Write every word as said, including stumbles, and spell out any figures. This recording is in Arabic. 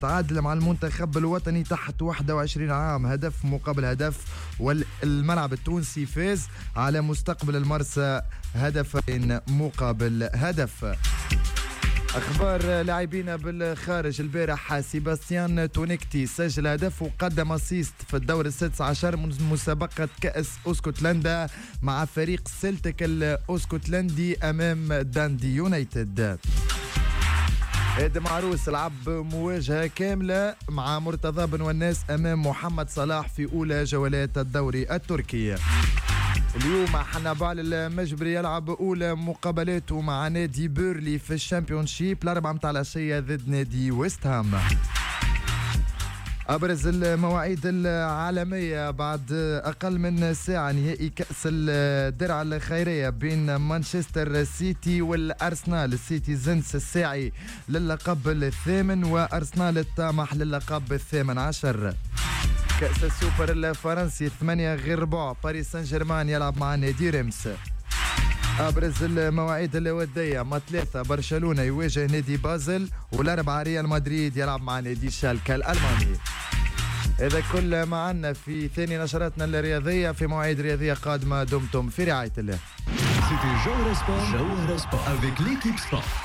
تعادل مع المنتخب الوطني تحت واحد وعشرين عام هدف مقابل هدف، والملعب التونسي فاز على مستقبل المرسى هدفين مقابل هدف. أخبار لاعبين بالخارج، البارح سيباستيان تونيكتي سجل هدف وقدم اسيست في الدور السادس عشر من مسابقة كأس اسكتلندا مع فريق سيلتيك الاسكتلندي أمام داندي يونايتد. اد معروس لعب مواجهة كاملة مع مرتضى بن والناس أمام محمد صلاح في أولى جولات الدوري التركي. اليوم حنبال المجبري يلعب أولى مقابلاته مع نادي بيرلي في الشامبيونشيب الأربعة متاع العشية ضد نادي ويست هام. أبرز المواعيد العالمية بعد أقل من ساعة نهائي كأس الدرع الخيرية بين مانشستر سيتي والأرسنال. السيتيزنز الساعي للقب الثامن وأرسنال الطامح للقب الثامن عشر. كأس السوبر الفرنسي ثمانية غير ربع باريس سان جيرمان يلعب مع نادي ريمس. أبرز المواعيد الودية ما ثلاثة برشلونة يواجه نادي بازل، والأربعة ريال مدريد يلعب مع نادي شالكة الألماني. إذا كل ما عنا في ثاني نشراتنا الرياضية في مواعيد رياضية قادمة. دمتم في رعاية الله. C'était Jawahara Sport. Jawahara Sport avec l'équipe sport.